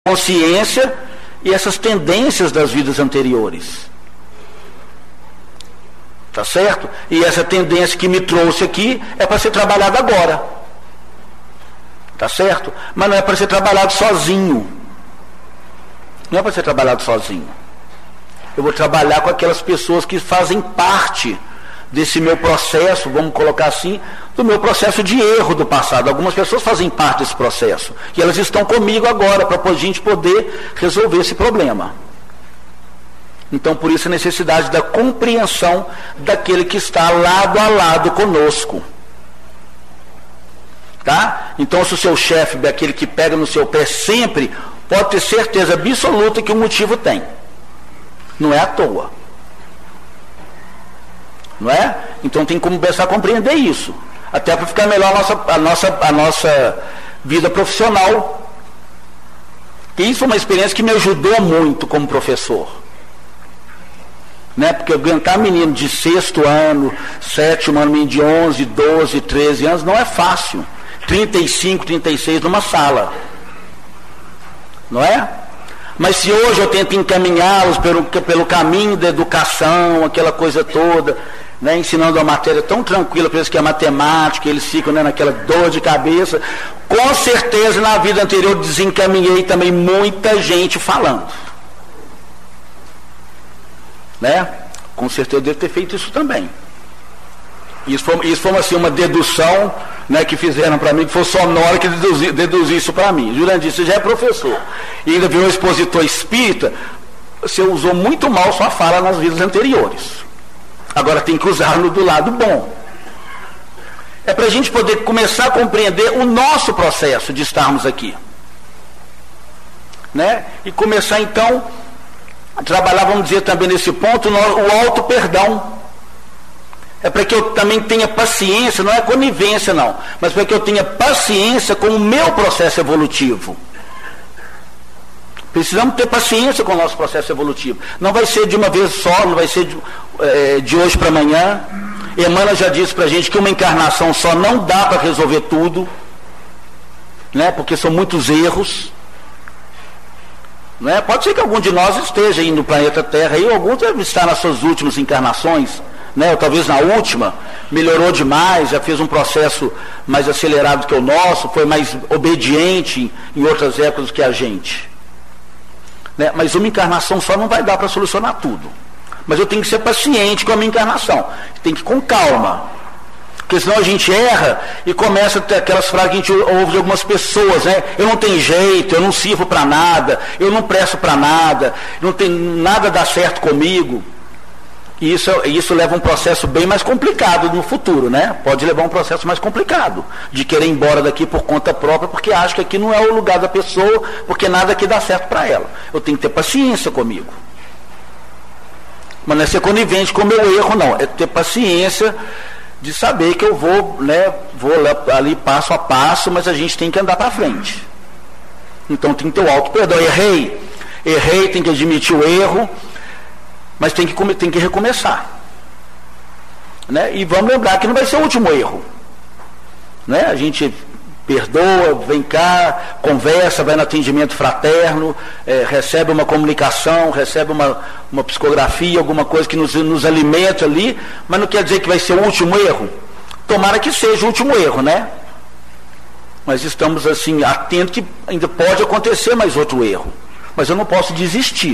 consciência e essas tendências das vidas anteriores. Tá certo? E essa tendência que me trouxe aqui é para ser trabalhada agora. Tá certo? Mas não é para ser trabalhado sozinho. Não é para ser trabalhado sozinho. Eu vou trabalhar com aquelas pessoas que fazem parte desse meu processo, vamos colocar assim, do meu processo de erro do passado. Algumas pessoas fazem parte desse processo. E elas estão comigo agora, para a gente poder resolver esse problema. Então, por isso a necessidade da compreensão daquele que está lado a lado conosco. Tá? Então, se o seu chefe é aquele que pega no seu pé sempre, pode ter certeza absoluta que o motivo tem. Não é à toa. Não é? Então tem que começar a compreender isso. Até para ficar melhor a nossa vida profissional. E isso foi uma experiência que me ajudou muito como professor. Né? Porque aguentar menino de 6º ano, 7º ano, menino de 11, 12, 13 anos, não é fácil. 35, 36 numa sala. Não é? Mas se hoje eu tento encaminhá-los pelo caminho da educação, aquela coisa toda, né, ensinando uma matéria tão tranquila para eles que é matemática, eles ficam, né, naquela dor de cabeça, com certeza na vida anterior desencaminhei também muita gente falando. Né? Com certeza eu devo ter feito isso também. Isso foi assim, uma dedução, né, que fizeram para mim, que foi sonora que deduziu isso para mim. Jurandir, você já é professor e ainda virou expositor espírita, você usou muito mal sua fala nas vidas anteriores. Agora tem que usá-lo do lado bom. É para a gente poder começar a compreender o nosso processo de estarmos aqui. Né? E começar então a trabalhar, vamos dizer também nesse ponto, o auto-perdão. É para que eu também tenha paciência, não é conivência não, mas para que eu tenha paciência com o meu processo evolutivo. Precisamos ter paciência com o nosso processo evolutivo. Não vai ser de uma vez só, não vai ser de hoje para amanhã. Emmanuel já disse para a gente que uma encarnação só não dá para resolver tudo, né? Porque são muitos erros. Né? Pode ser que algum de nós esteja aí no planeta Terra, e alguns deve estar nas suas últimas encarnações, né? Ou talvez na última, melhorou demais, já fez um processo mais acelerado que o nosso, foi mais obediente em outras épocas do que a gente. Né? Mas uma encarnação só não vai dar para solucionar tudo. Mas eu tenho que ser paciente com a minha encarnação. Tem que ir com calma. Porque senão a gente erra e começa a ter aquelas frases que a gente ouve de algumas pessoas, né? Eu não tenho jeito, eu não sirvo para nada, eu não presto para nada, não tem nada dá certo comigo. E isso leva a um processo bem mais complicado no futuro, né? Pode levar a um processo mais complicado, de querer ir embora daqui por conta própria, porque acha que aqui não é o lugar da pessoa, porque nada aqui dá certo para ela. Eu tenho que ter paciência comigo. Mas não é ser conivente com o meu erro, não. É ter paciência de saber que eu vou ali passo a passo, mas a gente tem que andar para frente. Então tem que ter o auto-perdão. Errei, tem que admitir o erro, mas tem que recomeçar. Né? E vamos lembrar que não vai ser o último erro. Né? A gente perdoa, vem cá, conversa, vai no atendimento fraterno, recebe uma comunicação, recebe uma psicografia, alguma coisa que nos alimenta ali, mas não quer dizer que vai ser o último erro. Tomara que seja o último erro, né? Mas estamos assim, atentos que ainda pode acontecer mais outro erro. Mas eu não posso desistir.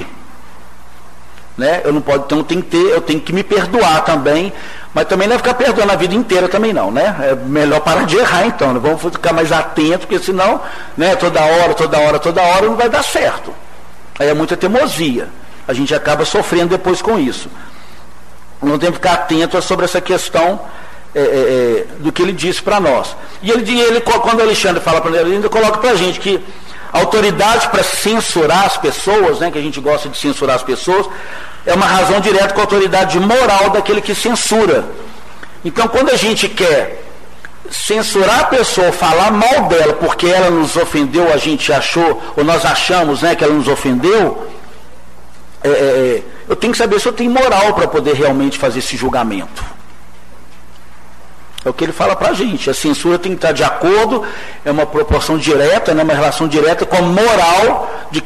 Né? Eu não posso, então eu tenho que me perdoar também, mas também não é ficar perdoando a vida inteira também não, né? É melhor parar de errar então, né? Vamos ficar mais atentos, porque senão, né, toda hora não vai dar certo. Aí é muita teimosia, a gente acaba sofrendo depois com isso. Não temos que ficar atento sobre essa questão do que ele disse para nós. E ele, quando o Alexandre fala para ele ainda coloca para a gente que a autoridade para censurar as pessoas, né, que a gente gosta de censurar as pessoas, é uma razão direta com a autoridade moral daquele que censura. Então, quando a gente quer censurar a pessoa, falar mal dela, porque ela nos ofendeu, a gente achou, ou nós achamos, né, que ela nos ofendeu, eu tenho que saber se eu tenho moral para poder realmente fazer esse julgamento. É o que ele fala para a gente. A censura tem que estar de acordo, é uma proporção direta, né, uma relação direta com a moral de